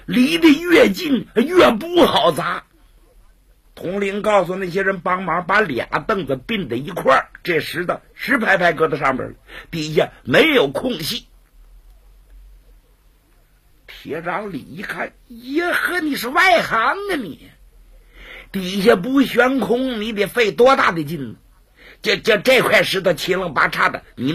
离得越近越不好砸。统领告诉那些人帮忙把俩凳子并在一块儿，这石头实拍拍搁在上面了，底下没有空隙。铁长李一看，耶呵，你是外行啊你！底下不悬空，你得费多大的劲呢？这块石头七楞八叉的，你